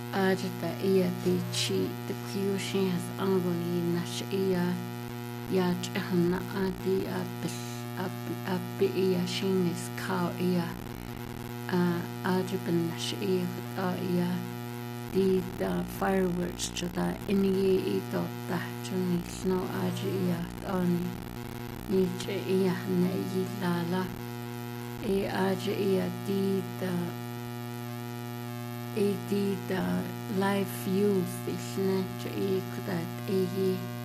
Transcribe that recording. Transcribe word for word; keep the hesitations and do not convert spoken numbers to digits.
Ajata iya di chi the kyushin has angoli nash iya ya chahna adi apil api iya shin is cow iya ajaban nash iya ta iya di the fireworks chota ini ito ta chuni snow aji iya tani ni che iya na yi lala e aji iya di the e di the life youth isna che e kudat e